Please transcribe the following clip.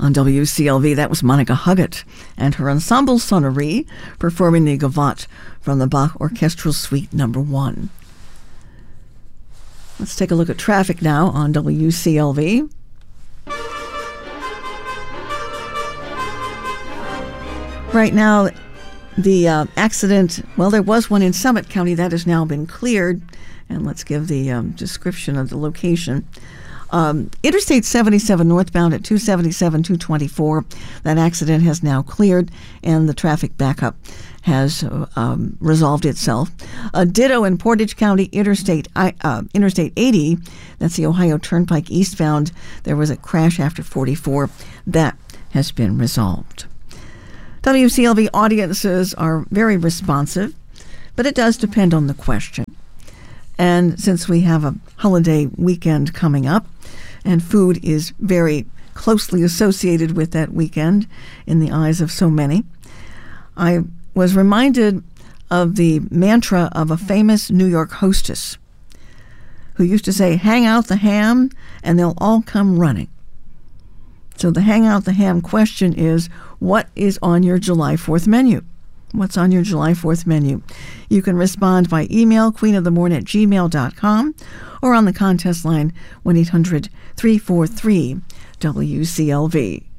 On WCLV, that was Monica Huggett and her ensemble Sonnerie performing the Gavotte from the Bach Orchestral Suite No. 1. Let's take a look at traffic now on WCLV. Right now, the accident, well, there was one in Summit County that has now been cleared. And let's give the description of the location. Interstate 77 northbound at 277-224. That accident has now cleared, and the traffic backup has resolved itself. Ditto in Portage County, Interstate 80, that's the Ohio Turnpike eastbound. There was a crash after 44. That has been resolved. WCLV audiences are very responsive, but it does depend on the question. And since we have a holiday weekend coming up, and food is very closely associated with that weekend in the eyes of so many, I was reminded of the mantra of a famous New York hostess who used to say, "Hang out the ham and they'll all come running." So the hang out the ham question is, what is on your July 4th menu? What's on your July 4th menu? You can respond by email, queenofthemorning@gmail.com, or on the contest line, 1-800-343-WCLV.